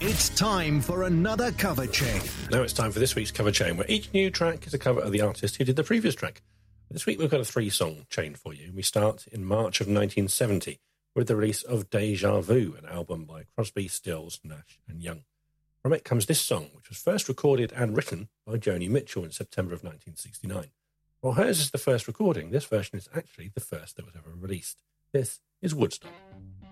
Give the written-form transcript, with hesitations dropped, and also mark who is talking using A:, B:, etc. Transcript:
A: It's time for another cover chain.
B: Now it's time for this week's cover chain, where each new track is a cover of the artist who did the previous track. This week we've got a 3-song chain for you. We start in March of 1970 with the release of Deja Vu, an album by Crosby, Stills, Nash and Young. From it comes this song, which was first recorded and written by Joni Mitchell in September of 1969. While hers is the first recording, this version is actually the first that was ever released. This is Woodstock.